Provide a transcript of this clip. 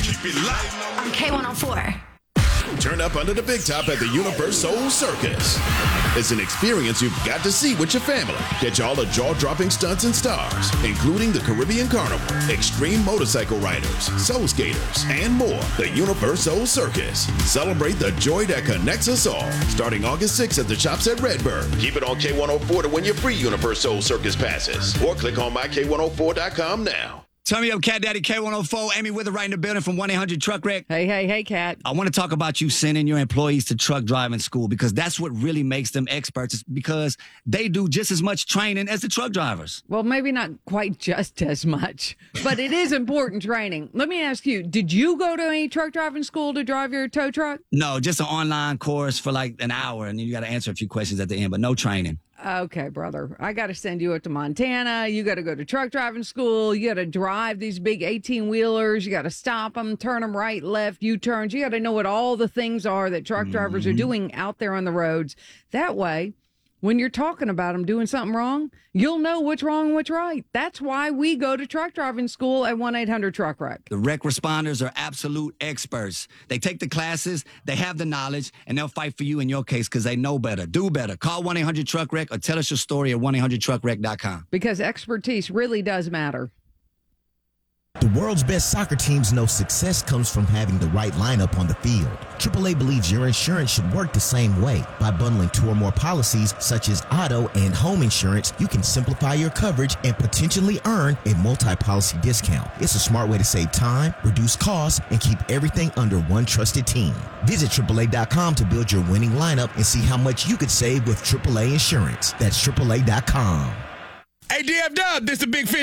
Keep it light on K104. Turn up under the big top at the Universal Circus. It's an experience you've got to see with your family. Catch all the jaw-dropping stunts and stars, including the Caribbean Carnival, extreme motorcycle riders, soul skaters, and more. The Universal Circus. Celebrate the joy that connects us all. Starting August 6th at the shops at Redbird. Keep it on K104 to win your free Universal Circus passes. Or click on myK104.com now. Turn me up, Cat Daddy K104. Amy Wither right in the building from 1-800-TRUCK-WRECK. Hey, Cat. I want to talk about you sending your employees to truck driving school because that's what really makes them experts. It's because they do just as much training as the truck drivers. Well, maybe not quite just as much, but it is important training. Let me ask you, did you go to any truck driving school to drive your tow truck? No, just an online course for like an hour, and then you got to answer a few questions at the end, but no training. Okay, brother. I got to send you up to Montana. You got to go to truck driving school. You got to drive these big 18-wheelers. You got to stop them, turn them right, left, U-turns. You got to know what all the things are that truck drivers are doing out there on the roads. That way, when you're talking about them doing something wrong, you'll know what's wrong and what's right. That's why we go to truck driving school at 1-800-TRUCK-WRECK. The wreck responders are absolute experts. They take the classes, they have the knowledge, and they'll fight for you in your case because they know better, do better. Call 1-800-TRUCK-WRECK or tell us your story at 1-800-TRUCKWRECK.com. Because expertise really does matter. The world's best soccer teams know success comes from having the right lineup on the field. AAA believes your insurance should work the same way. By bundling 2 or more policies, such as auto and home insurance, you can simplify your coverage and potentially earn a multi-policy discount. It's a smart way to save time, reduce costs, and keep everything under one trusted team. Visit AAA.com to build your winning lineup and see how much you could save with AAA insurance. That's AAA.com. Hey, DF Dub, this is the Big Fish